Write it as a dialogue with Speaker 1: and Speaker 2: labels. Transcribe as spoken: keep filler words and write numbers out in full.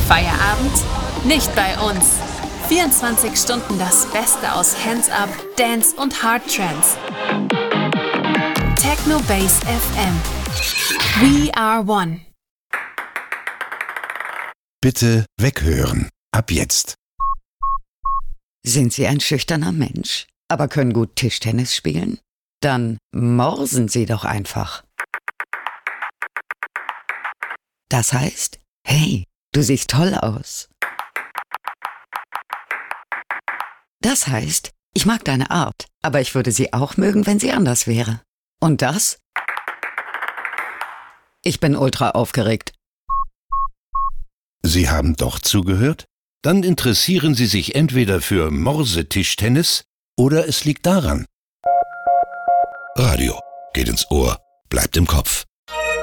Speaker 1: Feierabend? Nicht bei uns. vierundzwanzig Stunden das Beste aus Hands-Up, Dance und Hard Trance. Techno Base F M. We are one.
Speaker 2: Bitte weghören. Ab jetzt.
Speaker 3: Sind Sie ein schüchterner Mensch, aber können gut Tischtennis spielen? Dann morsen Sie doch einfach. Das heißt, hey, du siehst toll aus. Das heißt, ich mag deine Art, aber ich würde sie auch mögen, wenn sie anders wäre. Und das? Ich bin ultra aufgeregt.
Speaker 2: Sie haben doch zugehört? Dann interessieren Sie sich entweder für Morsetischtennis oder es liegt daran. Radio geht ins Ohr, bleibt im Kopf.